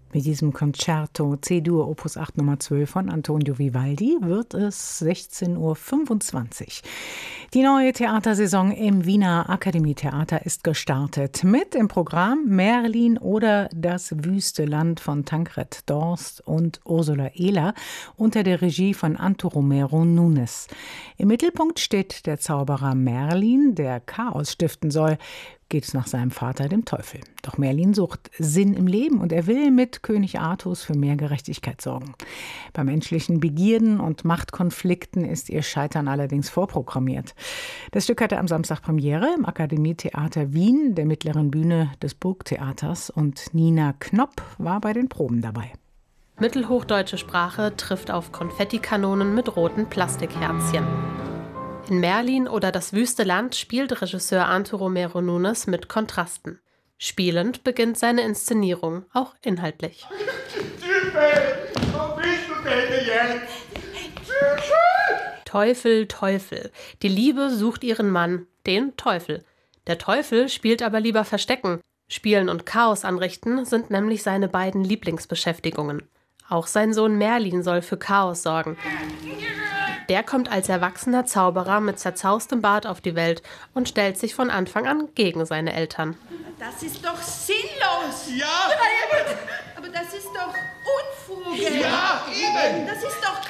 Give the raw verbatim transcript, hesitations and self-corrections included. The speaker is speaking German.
Mit diesem Concerto C-Dur Opus acht Nummer zwölf von Antonio Vivaldi wird es sechzehn Uhr fünfundzwanzig. Die neue Theatersaison im Wiener Akademietheater ist gestartet. Mit im Programm Merlin oder Das wüste Land von Tancred Dorst und Ursula Ehler unter der Regie von Anto Romero Nunes. Im Mittelpunkt steht der Zauberer Merlin, der Chaos stiften soll. Geht es nach seinem Vater, dem Teufel. Doch Merlin sucht Sinn im Leben und er will mit König Artus für mehr Gerechtigkeit sorgen. Bei menschlichen Begierden und Machtkonflikten ist ihr Scheitern allerdings vorprogrammiert. Das Stück hatte am Samstag Premiere im Akademietheater Wien, der mittleren Bühne des Burgtheaters, und Nina Knopp war bei den Proben dabei. Mittelhochdeutsche Sprache trifft auf Konfettikanonen mit roten Plastikherzchen. In Merlin oder Das wüste Land spielt Regisseur Anto Romero Nunes mit Kontrasten. Spielend beginnt seine Inszenierung, auch inhaltlich. Teufel, Teufel. Die Liebe sucht ihren Mann, den Teufel. Der Teufel spielt aber lieber Verstecken. Spielen und Chaos anrichten sind nämlich seine beiden Lieblingsbeschäftigungen. Auch sein Sohn Merlin soll für Chaos sorgen. Der kommt als erwachsener Zauberer mit zerzaustem Bart auf die Welt und stellt sich von Anfang an gegen seine Eltern. Das ist doch sinnlos! Ja! Ja, aber das ist doch Unfug! Ja, eben! Das ist doch